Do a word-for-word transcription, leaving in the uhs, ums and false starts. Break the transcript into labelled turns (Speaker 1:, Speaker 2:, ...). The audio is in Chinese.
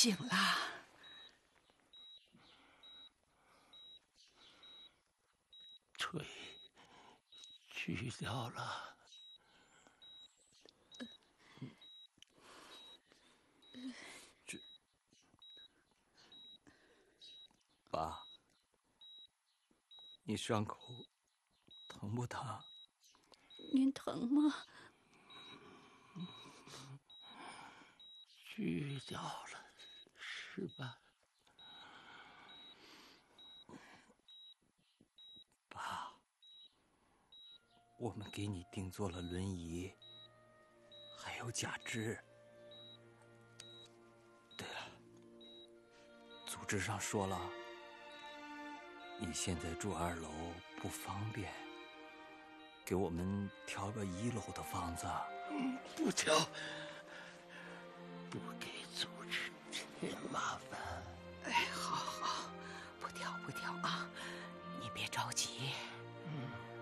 Speaker 1: 醒了。
Speaker 2: 腿锯掉了。这，爸，你伤口疼不疼？
Speaker 3: 您疼吗？
Speaker 2: 锯掉了，是吧？爸，我们给你定做了轮椅，还有假肢。对了，组织上说了，你现在住二楼不方便，给我们挑个一楼的房子。嗯，不挑，不给组织添麻烦。
Speaker 1: 哎，好好，不挑不挑啊，你别着急。